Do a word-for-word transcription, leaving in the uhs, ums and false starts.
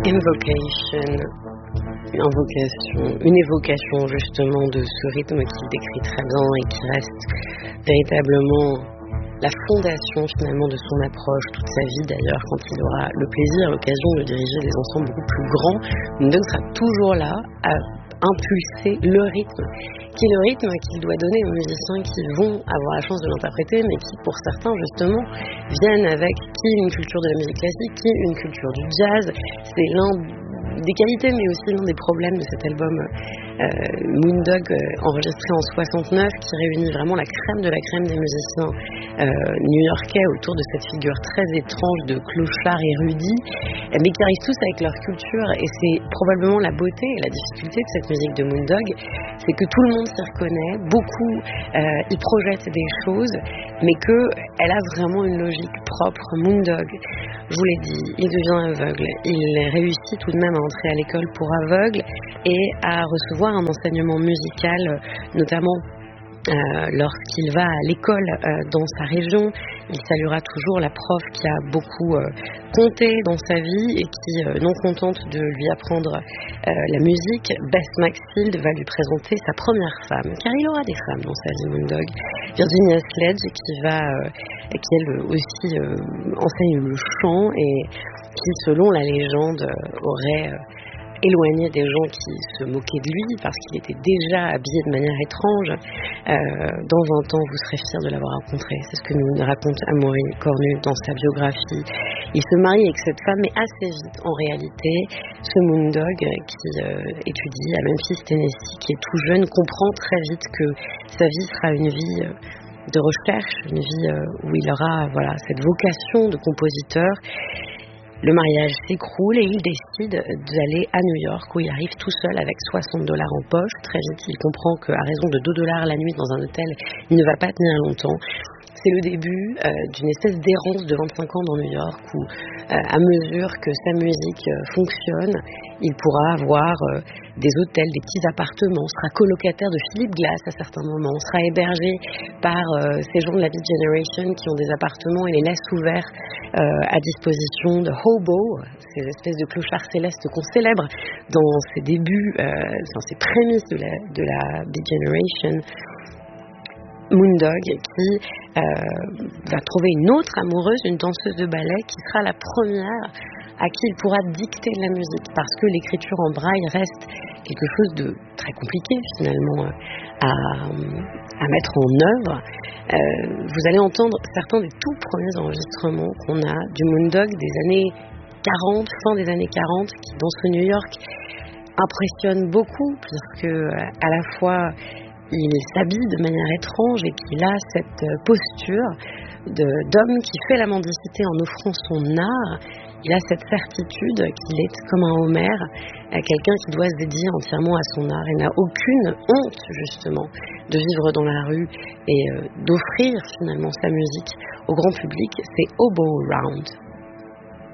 Invocation, invocation, une évocation justement de ce rythme qu'il décrit très bien et qui reste véritablement la fondation finalement de son approche toute sa vie d'ailleurs. Quand il aura le plaisir, l'occasion de diriger des ensembles beaucoup plus grands, Moondog sera toujours là à impulser le rythme, qui est le rythme qu'il doit donner aux musiciens qui vont avoir la chance de l'interpréter, mais qui pour certains justement viennent avec qui une culture de la musique classique, qui une culture du jazz. C'est l'un des qualités mais aussi l'un des problèmes de cet album euh, Moondog euh, enregistré en soixante-neuf, qui réunit vraiment la crème de la crème des musiciens euh, new-yorkais autour de cette figure très étrange de clochard érudit, mais qui arrivent tous avec leur culture. Et c'est probablement la beauté et la difficulté de cette musique de Moondog, c'est que tout le monde s'y reconnaît, beaucoup euh, y projettent des choses, mais qu'elle a vraiment une logique propre. Moondog, je vous l'ai dit, il devient aveugle, il réussit tout de même à entrer à l'école pour aveugles et à recevoir un enseignement musical, notamment Euh, lorsqu'il va à l'école euh, dans sa région. Il saluera toujours la prof qui a beaucoup euh, compté dans sa vie et qui, euh, non contente de lui apprendre euh, la musique, Bess Maxfield va lui présenter sa première femme, car il aura des femmes dans sa vie, Moondog. Virginia Sledge, qui va, euh, qui elle aussi euh, enseigne le chant et qui, selon la légende, euh, aurait euh, éloigné des gens qui se moquaient de lui parce qu'il était déjà habillé de manière étrange. Euh, dans un temps, vous serez fiers de l'avoir rencontré. C'est ce que nous raconte Amaury Cornu dans sa biographie. Il se marie avec cette femme, mais assez vite, en réalité, ce Moondog qui euh, étudie à Memphis, Tennessee, qui est tout jeune, comprend très vite que sa vie sera une vie euh, de recherche, une vie euh, où il aura voilà, cette vocation de compositeur. Le mariage s'écroule et il décide d'aller à New York, où il arrive tout seul avec soixante dollars en poche. Très vite, il comprend qu'à raison de deux dollars la nuit dans un hôtel, il ne va pas tenir longtemps. C'est le début euh, d'une espèce d'errance de vingt-cinq ans dans New York où, euh, à mesure que sa musique euh, fonctionne, il pourra avoir euh, des hôtels, des petits appartements, sera colocataire de Philip Glass à certains moments, sera hébergé par euh, ces gens de la Beat Generation qui ont des appartements et les laissent ouverts euh, à disposition de hobos, ces espèces de clochards célestes qu'on célèbre dans ses débuts, euh, dans ses prémices de la, de la Beat Generation. Moondog qui euh, va trouver une autre amoureuse, une danseuse de ballet qui sera la première à qui il pourra dicter de la musique, parce que l'écriture en braille reste quelque chose de très compliqué finalement à, à mettre en œuvre. Euh, vous allez entendre certains des tout premiers enregistrements qu'on a du Moondog des années quarante, fin des années quarante, qui dans ce New York impressionne beaucoup, puisque à la fois il s'habille de manière étrange et qu'il a cette posture de, d'homme qui fait la mendicité en offrant son art. Il a cette certitude qu'il est comme un Homère, quelqu'un qui doit se dédier entièrement à son art et n'a aucune honte justement de vivre dans la rue et d'offrir finalement sa musique au grand public. C'est Hobo Round.